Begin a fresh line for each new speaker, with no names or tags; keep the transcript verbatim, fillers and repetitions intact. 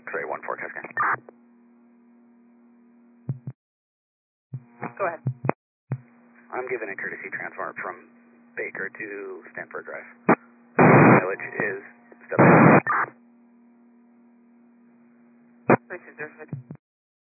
X-ray one four, Cascade.
Go ahead.
I'm giving a courtesy transformer from Baker to Stanford Drive. Mileage is step.
Three two zero six.